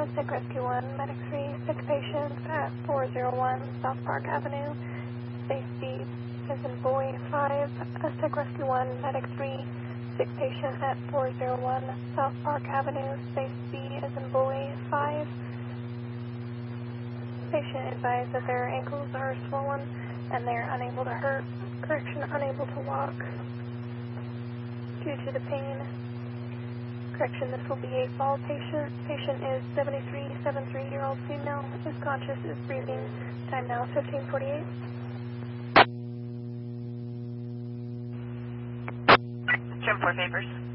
Aztec Rescue 1, Medic 3, 6 patients at 401 South Park Avenue. Space B as in boy 5, Aztec Rescue 1, Medic 3, 6 patient at 401 South Park Avenue. Space B as in boy 5. Patient advised that their ankles are swollen and they're unable to hurt. Correction, unable to walk due to the pain. Correction, this will be a fall patient. Patient is 73-year-old female, is conscious, is breathing. Time now 15:48. 10-4 papers.